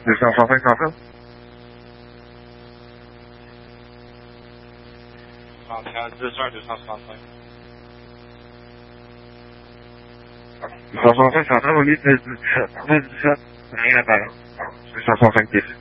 250. 265. 265, c'est en train de 17, rien à faire. 265 pieds.